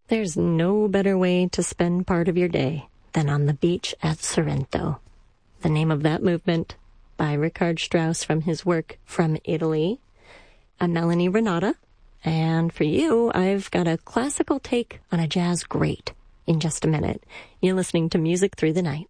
There's no better way to spend part of your day than on the beach at Sorrento. The name of that movement, by Richard Strauss from his work From Italy. I'm Melanie Renata, and for you, I've got a classical take on a jazz great in just a minute. You're listening to Music Through the Night.